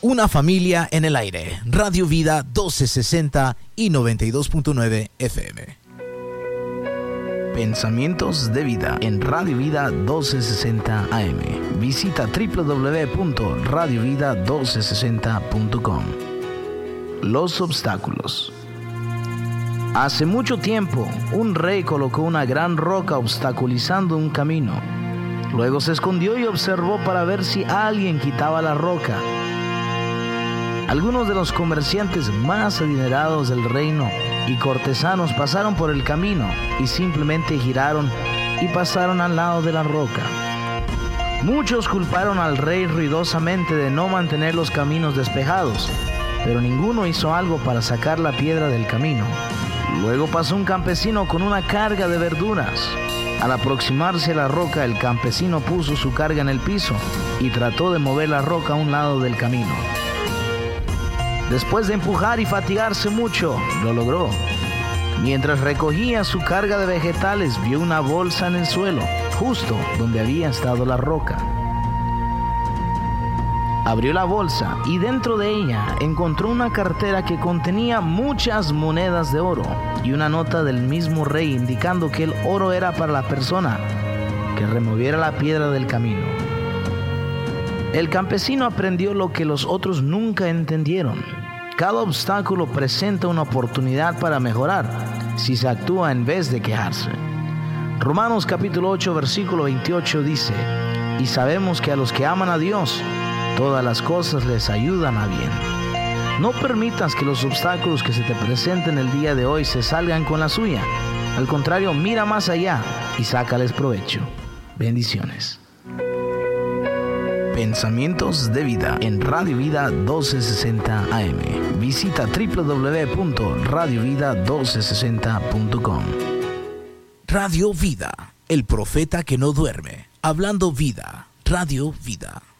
Una familia en el aire. Radio Vida 1260 y 92.9 FM. Pensamientos de vida en Radio Vida 1260 AM. Visita www.radiovida1260.com. Los obstáculos. Hace mucho tiempo, un rey colocó una gran roca obstaculizando un camino. Luego se escondió y observó para ver si alguien quitaba la roca. Algunos de los comerciantes más adinerados del reino y cortesanos pasaron por el camino y simplemente giraron y pasaron al lado de la roca. Muchos culparon al rey ruidosamente de no mantener los caminos despejados, pero ninguno hizo algo para sacar la piedra del camino. Luego pasó un campesino con una carga de verduras. Al aproximarse a la roca, el campesino puso su carga en el piso y trató de mover la roca a un lado del camino. Después de empujar y fatigarse mucho, lo logró. Mientras recogía su carga de vegetales, vio una bolsa en el suelo, justo donde había estado la roca. Abrió la bolsa y dentro de ella encontró una cartera que contenía muchas monedas de oro y una nota del mismo rey indicando que el oro era para la persona que removiera la piedra del camino. El campesino aprendió lo que los otros nunca entendieron. Cada obstáculo presenta una oportunidad para mejorar si se actúa en vez de quejarse. Romanos capítulo 8 versículo 28 dice: y sabemos que a los que aman a Dios, todas las cosas les ayudan a bien. No permitas que los obstáculos que se te presenten el día de hoy se salgan con la suya. Al contrario, mira más allá y sácales provecho. Bendiciones. Pensamientos de vida en Radio Vida 1260 AM. Visita www.radiovida1260.com. Radio Vida, el profeta que no duerme. Hablando vida. Radio Vida.